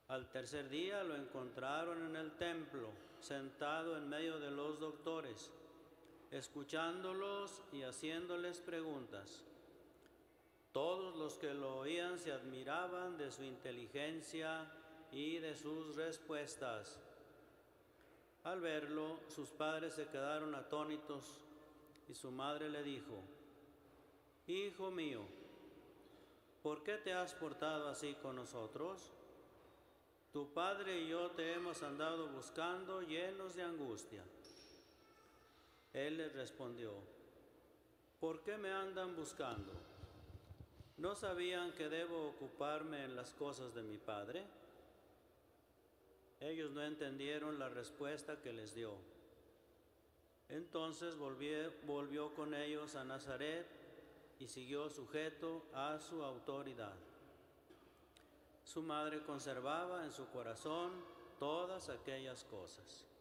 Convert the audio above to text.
Al tercer día lo encontraron en el templo, sentado en medio de los doctores, escuchándolos y haciéndoles preguntas. Todos los que lo oían se admiraban de su inteligencia y de sus respuestas. Al verlo, sus padres se quedaron atónitos y su madre le dijo: «Hijo mío, ¿por qué te has portado así con nosotros? Tu padre y yo te hemos andado buscando llenos de angustia». Él les respondió: «¿Por qué me andan buscando? ¿No sabían que debo ocuparme en las cosas de mi padre?». Ellos no entendieron la respuesta que les dio. Entonces volvió con ellos a Nazaret y siguió sujeto a su autoridad. Su madre conservaba en su corazón todas aquellas cosas.